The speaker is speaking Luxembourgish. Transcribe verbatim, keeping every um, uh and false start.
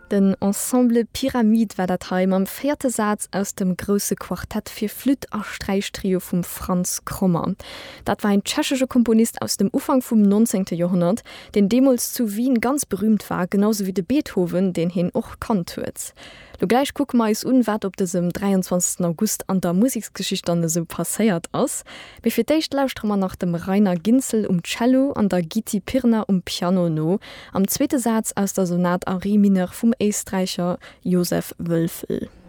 Den Ensemble Pyramid war dat Heim am vierte Satz aus dem grosse Quartett fir Flüt a Streichtrio vum Franz Krommer. Dat war ein tschechischer Komponist aus dem Ufang vum neunzehnten Jahrhundert, den Demos zu Wien ganz berühmt war, genauso wie de Beethoven, den hin och kannt huet. Lo gleich guck ma is unwert, ob das am dreiundzwanzigsten August an der Musikgeschichte an so passéiert ass. Befir deicht lauschtmmer nach dem Rainer Ginzel um Cello an der Gitti Pirner um Piano no, am zweite Satz aus der Sonat a Re mineur vum Österreicher Josef Wölfel.